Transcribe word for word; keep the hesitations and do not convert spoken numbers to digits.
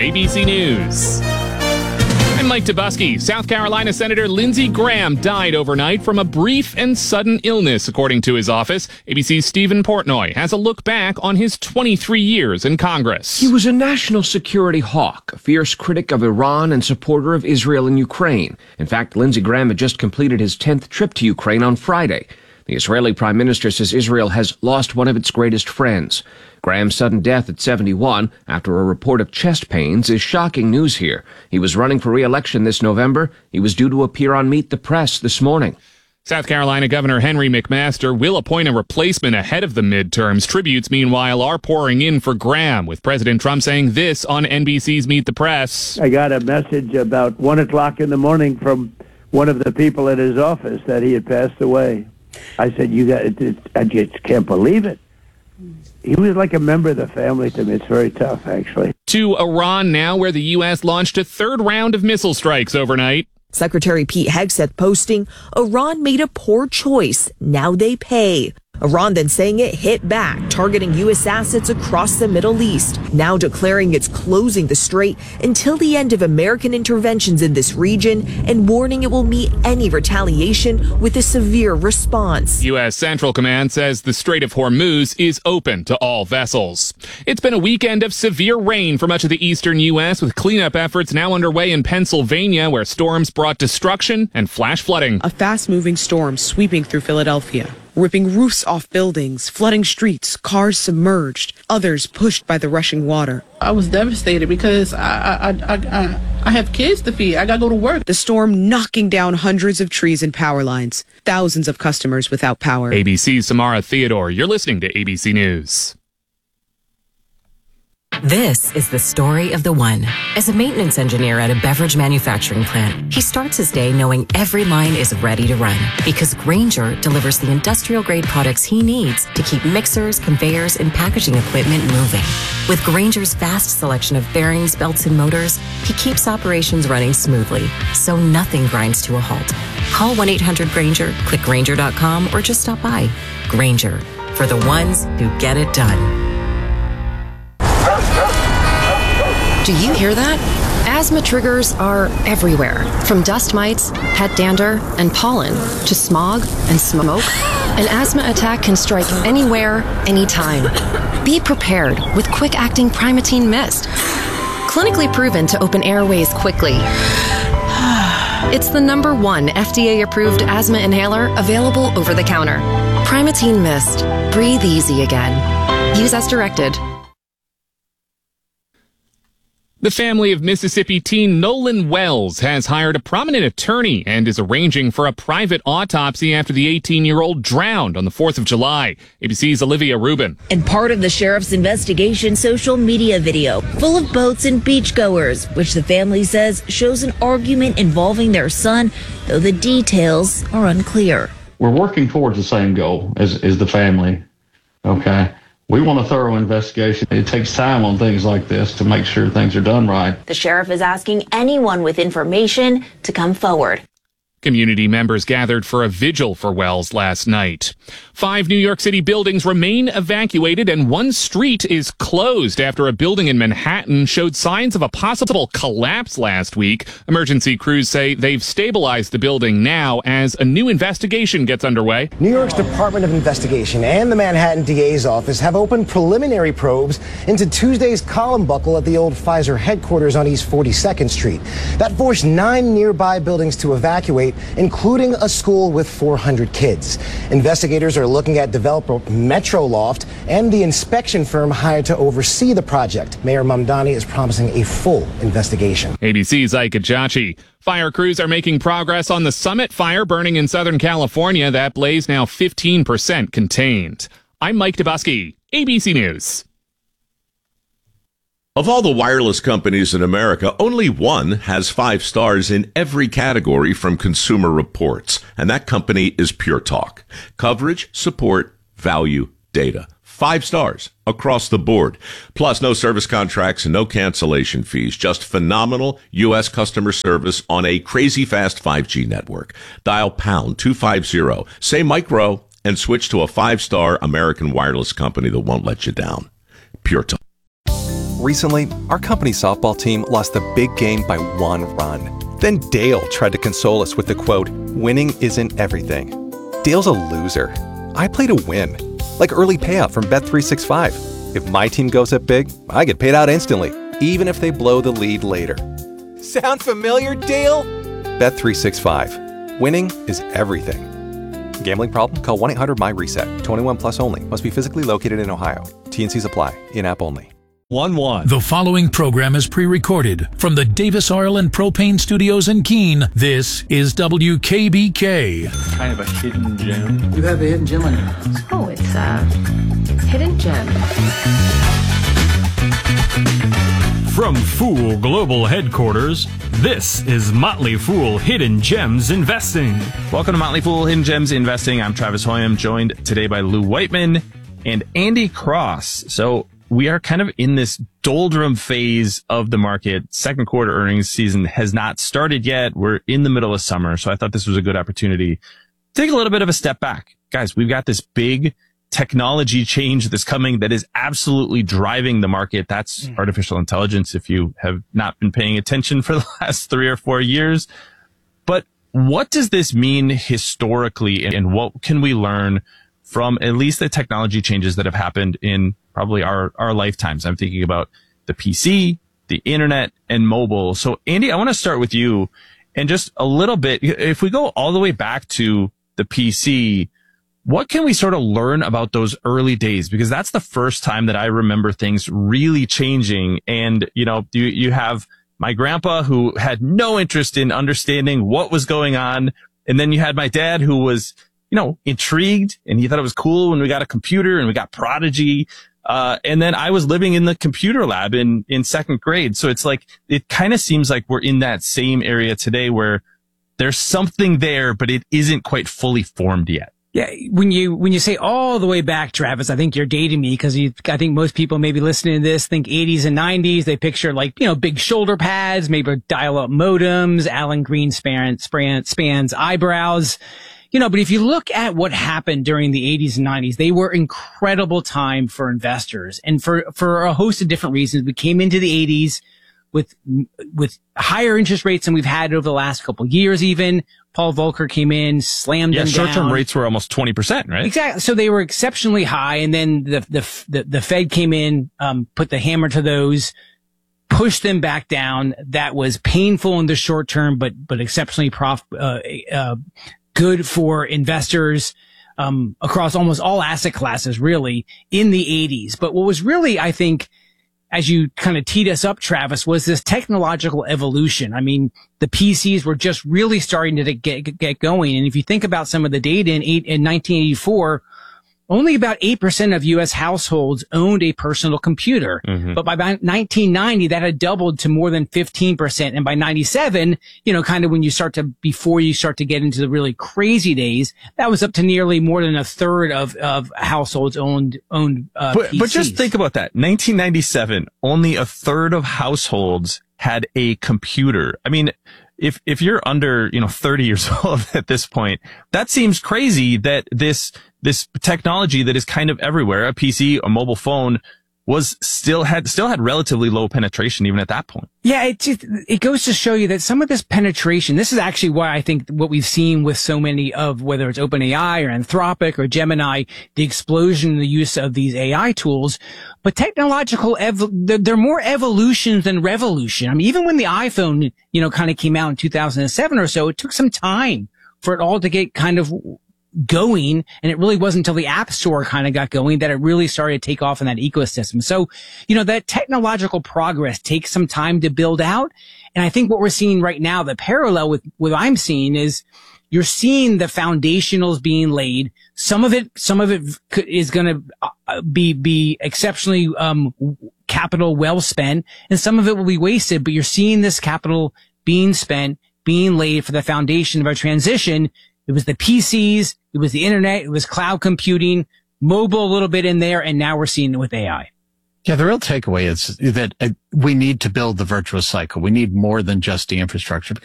A B C News. I'm Mike Tobusky. South Carolina Senator Lindsey Graham died overnight from a brief and sudden illness, according to his office. A B C's Stephen Portnoy has a look back on his twenty-three years in Congress. He was a national security hawk, a fierce critic of Iran and supporter of Israel and Ukraine. In fact, Lindsey Graham had just completed his tenth trip to Ukraine on Friday. The Israeli prime minister says Israel has lost one of its greatest friends. Graham's sudden death at seventy-one, after a report of chest pains, is shocking news here. He was running for re-election this November. He was due to appear on Meet the Press this morning. South Carolina Governor Henry McMaster will appoint a replacement ahead of the midterms. Tributes, meanwhile, are pouring in for Graham, with President Trump saying this on N B C's Meet the Press. I got a message about one o'clock in the morning from one of the people at his office that he had passed away. I said, "You got it, it, I just can't believe it." He was like a member of the family to me. It's very tough, actually. To Iran now, where the U S launched a third round of missile strikes overnight. Secretary Pete Hegseth posting, Iran made a poor choice. Now they pay. Iran then saying it hit back, targeting U S assets across the Middle East, now declaring it's closing the strait until the end of American interventions in this region and warning it will meet any retaliation with a severe response. U S Central Command says the Strait of Hormuz is open to all vessels. It's been a weekend of severe rain for much of the eastern U S, with cleanup efforts now underway in Pennsylvania, where storms brought destruction and flash flooding. A fast-moving storm sweeping through Philadelphia, ripping roofs off buildings, flooding streets, cars submerged, others pushed by the rushing water. I was devastated because I I, I, I, I have kids to feed. I got to go to work. The storm knocking down hundreds of trees and power lines, thousands of customers without power. A B C's Samara Theodore, you're listening to A B C News. This is the story of the one. As a maintenance engineer at a beverage manufacturing plant, he starts his day knowing every line is ready to run, because Grainger delivers the industrial-grade products he needs to keep mixers, conveyors, and packaging equipment moving. With Grainger's vast selection of bearings, belts, and motors, he keeps operations running smoothly, so nothing grinds to a halt. Call one eight hundred Grainger, click Grainger dot com, or just stop by. Grainger, for the ones who get it done. Do you hear that? Asthma triggers are everywhere, from dust mites, pet dander, and pollen, to smog and smoke. An asthma attack can strike anywhere, anytime. Be prepared with quick-acting Primatene Mist. Clinically proven to open airways quickly. It's the number one F D A-approved asthma inhaler available over the counter. Primatene Mist. Breathe easy again. Use as directed. The family of Mississippi teen Nolan Wells has hired a prominent attorney and is arranging for a private autopsy after the eighteen-year-old drowned on the fourth of July. A B C's Olivia Rubin. And part of the sheriff's investigation, social media video full of boats and beachgoers, which the family says shows an argument involving their son, though the details are unclear. We're working towards the same goal as, as the family, okay? We want a thorough investigation. It takes time on things like this to make sure things are done right. The sheriff is asking anyone with information to come forward. Community members gathered for a vigil for Wells last night. Five New York City buildings remain evacuated, and one street is closed after a building in Manhattan showed signs of a possible collapse last week. Emergency crews say they've stabilized the building now as a new investigation gets underway. New York's Department of Investigation and the Manhattan D A's office have opened preliminary probes into Tuesday's column buckle at the old Pfizer headquarters on East forty-second Street. That forced nine nearby buildings to evacuate, including a school with four hundred kids. Investigators are looking at developer Metro Loft and the inspection firm hired to oversee the project. Mayor Mamdani is promising a full investigation. A B C's Ike Ajachi. Fire crews are making progress on the Summit fire burning in Southern California. That blaze now fifteen percent contained. I'm Mike Tobusky, A B C News. Of all the wireless companies in America, only one has five stars in every category from Consumer Reports, and that company is Pure Talk. Coverage, support, value, data. Five stars across the board. Plus, no service contracts and no cancellation fees. Just phenomenal U S customer service on a crazy fast five G network. Dial pound two fifty, say micro, and switch to a five-star American wireless company that won't let you down. Pure Talk. Recently, our company's softball team lost the big game by one run. Then Dale tried to console us with the quote, "Winning isn't everything." Dale's a loser. I play to win. Like early payout from Bet three sixty-five. If my team goes up big, I get paid out instantly, even if they blow the lead later. Sound familiar, Dale? Bet three sixty-five. Winning is everything. Gambling problem? Call one eight hundred my reset. twenty-one plus only. Must be physically located in Ohio. T N Cs apply. In-app only. one one. The following program is pre-recorded from the Davis Oil and Propane Studios in Keene. This is W K B K. Kind of a hidden gem. You have a hidden gem on your house. Oh, it's a hidden gem. From Fool Global Headquarters, this is Motley Fool Hidden Gems Investing. Welcome to Motley Fool Hidden Gems Investing. I'm Travis Hoyam, joined today by Lou Whiteman and Andy Cross. So we are kind of in this doldrum phase of the market. Second quarter earnings season has not started yet. We're in the middle of summer, so I thought this was a good opportunity to take a little bit of a step back. Guys, we've got this big technology change that's coming that is absolutely driving the market. That's mm. artificial intelligence, if you have not been paying attention for the last three or four years. But what does this mean historically, and what can we learn from at least the technology changes that have happened in probably our, our lifetimes? I'm thinking about the P C, the internet, and mobile. So Andy, I want to start with you and just a little bit, if we go all the way back to the P C, what can we sort of learn about those early days? Because that's the first time that I remember things really changing. And, you know, you, you have my grandpa who had no interest in understanding what was going on. And then you had my dad who was, you know, intrigued, and he thought it was cool when we got a computer and we got Prodigy. Uh, and then I was living in the computer lab in, in second grade. So it's like, it kind of seems like we're in that same area today where there's something there, but it isn't quite fully formed yet. Yeah, when you when you say all the way back, Travis, I think you're dating me because you. I think most people maybe listening to this think eighties and nineties. They picture like you know big shoulder pads, maybe dial-up modems, Alan Greenspan span, spans eyebrows, you know. But if you look at what happened during the eighties and nineties, they were incredible time for investors, and for for a host of different reasons. We came into the eighties with with higher interest rates than we've had over the last couple of years, even. Paul Volcker came in, slammed yeah, them down. Yeah, short-term rates were almost twenty percent, right? Exactly. So they were exceptionally high. And then the, the, the, the Fed came in, um, put the hammer to those, pushed them back down. That was painful in the short term, but, but exceptionally prof, uh, uh, good for investors, um, across almost all asset classes, really, in the eighties. But what was really, I think, as you kind of teed us up, Travis, was this technological evolution. I mean, the P Cs were just really starting to get, get going. And if you think about some of the data in, eight, in nineteen eighty-four, only about eight percent of U S households owned a personal computer. Mm-hmm. But by nineteen ninety, that had doubled to more than fifteen percent. And by ninety-seven, you know, kind of when you start to, before you start to get into the really crazy days, that was up to nearly more than a third of, of households owned, owned, uh, but, P Cs. But just think about that. nineteen ninety-seven, only a third of households had a computer. I mean, if, if you're under, you know, thirty years old at this point, that seems crazy that this, this technology that is kind of everywhere, a P C, a mobile phone, was still had, still had relatively low penetration even at that point. Yeah, it just, it goes to show you that some of this penetration, this is actually why I think what we've seen with so many of, whether it's OpenAI or Anthropic or Gemini, the explosion in the use of these A I tools, but technological, ev- they're more evolutions than revolution. I mean, even when the iPhone, you know, kind of came out in two thousand seven or so, it took some time for it all to get kind of going. And it really wasn't until the App Store kind of got going that it really started to take off in that ecosystem. So, you know, that technological progress takes some time to build out. And I think what we're seeing right now, the parallel with what I'm seeing is you're seeing the foundationals being laid. Some of it, some of it is going to be, be exceptionally, um, capital well spent, and some of it will be wasted, but you're seeing this capital being spent, being laid for the foundation of our transition. It was the P Cs, it was the internet, it was cloud computing, mobile a little bit in there, and now we're seeing it with A I. Yeah, the real takeaway is that uh, we need to build the virtuous cycle. We need more than just the infrastructure.